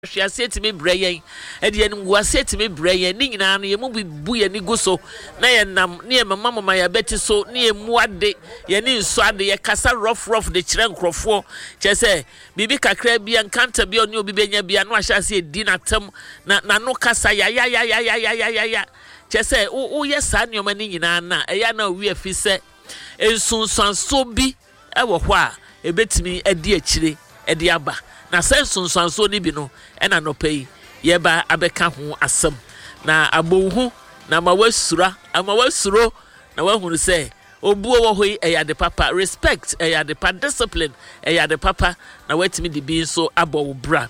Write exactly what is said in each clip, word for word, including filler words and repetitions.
She has said to me, Brayen, and yen was said to me, Brayen, Nina, and ye movie buoy and guso, nay and nam near my mamma, my betty so near Muade, Yanin swad the cassa rough rough the chrank for just say, Bibica crabby and canter be on you, Bibenia be and wash as ye dinner term, na no cassa, ya ya ya ya ya ya ya ya ya. Just say, oh, yes, son, your money in Anna, a yana we if he said, and soon son so be, ever wha, a bet me a dear chili, a diaba. Na senso nsanso ni bi no ena no pay ye ba abeka ho asem na abohu na ma wasura ama wasuro na wahunu se obuo wo hoi eya de papa respect eya de pa discipline eya de papa na watimi de bi so abo bra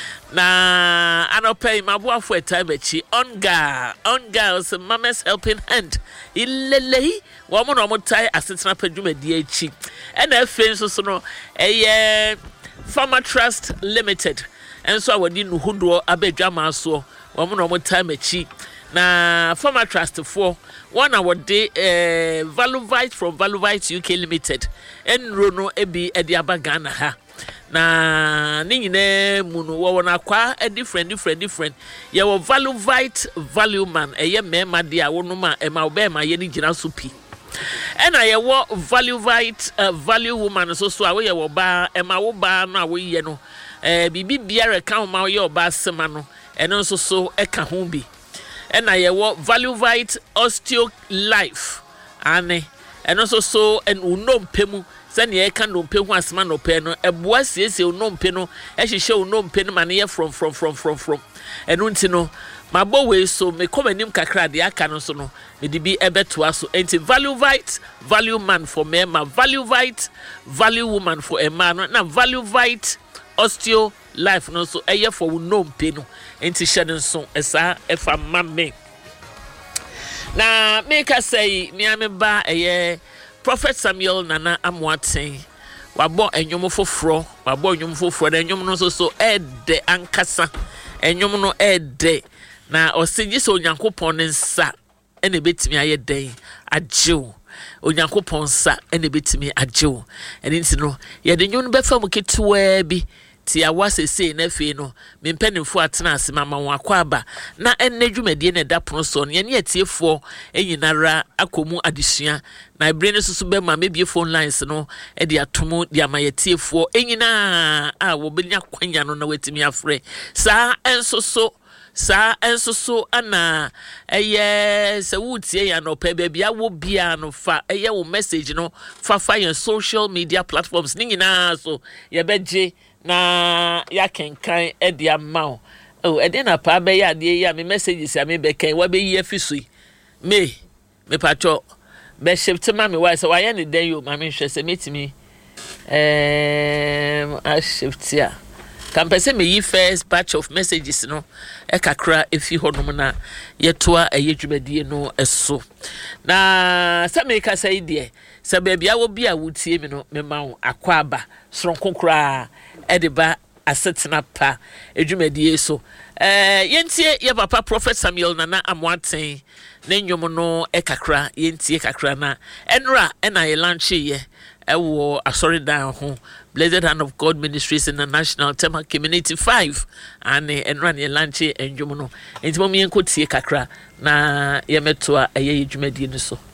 na anopay maboafo etabechi onga onga so mama's helping hand ilelehi wo mo no mo tai asetena padwumadi achi ena afen so so no eye Farmer Trust Limited, and so I would in Hundo Abedjama so one more time a cheap. Na Farmer Trust for one hour day, uh, Valuvite from Valuvite U K Limited, and Rono Ebi Ediabagana ha. Na Nine Muno wana kwa a different, different, different. Yaw Valuvite Value Man, a young man, my dear, one ma, and my bear, my yenny supi. And I wa value right uh, value woman so so away wo ba e ma wo ba na we ye no eh bibi biara kan ma ye oba sema no eno so so e ka ho bi and I wa value right osteo life ane eno so so en unom pemu se ne e ka no pe ho asema no pe no e boa siesie unom pe no e hihye unom pe no ma ne from from from from from eno nti no mabo we so me come anim kakra de aka no so no me di bi ebeto aso enti value right value man for me ma value right value woman for a man na value right osteo life no so eye for no mpe no enti hye so esa efa mamme na make us say me am ba eye Prophet Samuel Nana Amoaten wabo enwom foforo wabo enwom foforo na enwom no so so e de ankasa enwom no e de na osigi so onyankopon nsa ene betimi aye den agyew onyankopon nsa ene betimi agyew ene nti no ye de nyun befa mu ketewa bi ti awasese na fe no mempanimfo atena ase mama won akwaba na enne dwumadie na da pono so ne ne atiefo enyinara akomu adesua na ibrene susu be ma mebie phone lines no e de atomo de amayetiefo enyina a wo benya kwanya no na wetimi afre saa enso so sa enso so ana eye se wutie ya no pe bia wo bia no fa eye wo message no fa fa your social media platforms ni nyina so ye beje na ya kenkan e dia ma o e de na pa be ya de ya me messages ya me be kan wa be yi afisui me me pacho be shift ma me wa se wa ya ne den yo ma me hwe se metimi em a shift ya Campese me yi first batch of messages no e kakra efi honom na yetoa eyedwumadie no eso na sa me ka sai de sa ba bia wo bia wutie mi no me ma wo akwaba soronkokra e de ba asetena pa edwumadie so eh yentie ye papa Prophet Samuel Nana Amoaten na nyom no e kakra yentie kakra na enra e na ye launch ye ewo asori dan ho Blessed Hand of God Ministries International Tema Community five and enran ye lanche enjomo no enti mo me enkotie kakra na ye metoa eye dwumadie no so